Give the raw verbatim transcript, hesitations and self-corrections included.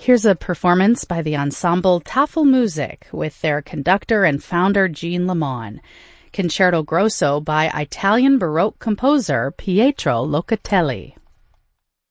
Here's a performance by the ensemble Tafelmusik with their conductor and founder Jean Lemon. Concerto Grosso by Italian Baroque composer Pietro Locatelli.